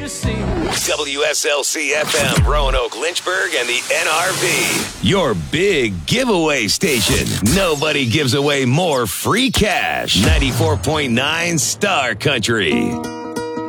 to see. WSLC FM, Roanoke, Lynchburg, and the NRV. Your big giveaway station. Nobody gives away more free cash. 94.9 Star Country.